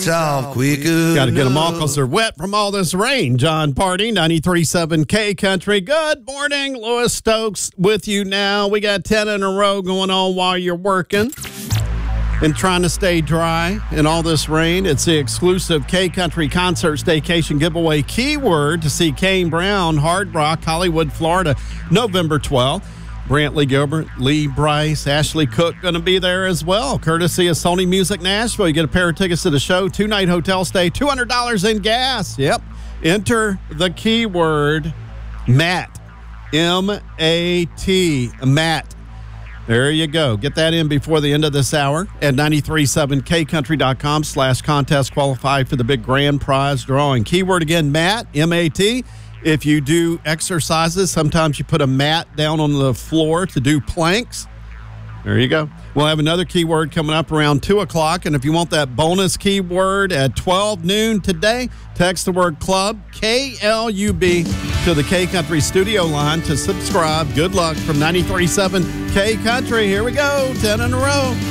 Solve quicker. Got to get them all because they're wet from all this rain. John Party, 93.7 K Country. Good morning. Louis Stokes with you now. We got 10 in a row going on while you're working and trying to stay dry in all this rain. It's the exclusive K Country Concert Staycation Giveaway Keyword to see Kane Brown, Hard Rock, Hollywood, Florida, November 12th. Brantley Gilbert, Lee Brice, Ashley Cook going to be there as well, courtesy of Sony Music Nashville. You get a pair of tickets to the show, 2-night hotel stay, $200 in gas. Yep. Enter the keyword Matt, M-A-T, Matt. There you go. Get that in before the end of this hour at 937kcountry.com/contest. Qualify for the big grand prize drawing. Keyword again, Matt, M-A-T. If you do exercises, sometimes you put a mat down on the floor to do planks. There you go. We'll have another keyword coming up around 2 o'clock. And if you want that bonus keyword at 12 noon today, text the word club, K-L-U-B, to the K Country studio line to subscribe. Good luck from 93.7 K Country. Here we go. 10 in a row.